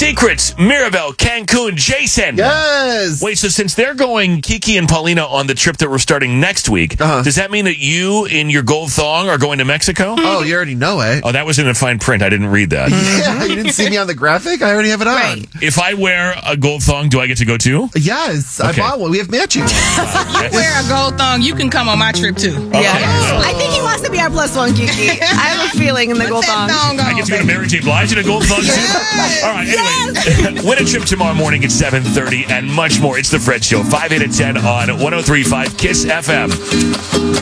Secrets, Mirabel, Cancun, Jason. Yes. Wait, so since they're going, Kiki and Paulina, on the trip that we're starting next week, does that mean that you, in your gold thong, are going to Mexico? Oh, you already know it. Oh, that was in the fine print. I didn't read that. Yeah, you didn't see me on the graphic? I already have it on. Right. If I wear a gold thong, do I get to go too? Yes, Okay. I bought one. We have matching ones. You wear a gold thong, you can come on my trip too. Yeah. well. I think he wants to be our plus one, Kiki. I have a feeling in the gold thong. I get to go to Mary J. Blige in a gold thong too? All right, anyway. Win a trip tomorrow morning at 7:30 and much more. It's The Fred Show, 5, 8, and 10 on 103.5 KISS FM.